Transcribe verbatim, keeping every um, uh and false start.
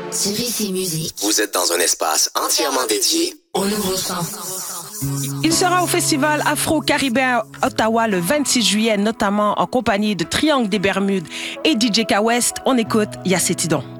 Sur Ici Musique, vous êtes dans un espace entièrement dédié au nouveau son. Il sera au Festival Afro-Caribéen Ottawa le vingt-six juillet, notamment en compagnie de Triangle des Bermudes et D J K West. On écoute Yacetidon.